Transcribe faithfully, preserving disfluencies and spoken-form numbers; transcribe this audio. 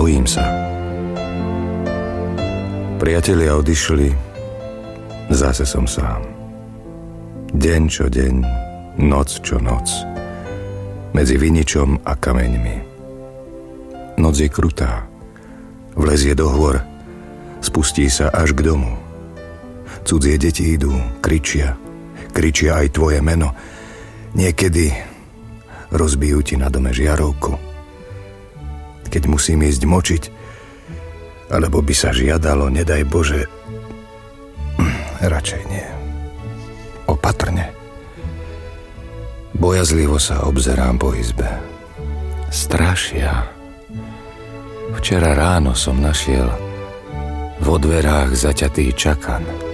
Bojím sa. Priatelia odišli, zase som sám. Deň čo deň, noc čo noc. Medzi viničom a kameňmi. Noc je krutá. Vlezie do hôr, spustí sa až k domu. Cudzie deti idú, kričia. Kričia aj tvoje meno. Niekedy rozbijú ti na dome žiarovku. Keď musím ísť močiť, alebo by sa žiadalo, nedaj Bože, radšej nie. Opatrne. Bojazlivo sa obzerám po izbe. Strašia. Včera ráno som našiel vo dverách zaťatý čakan.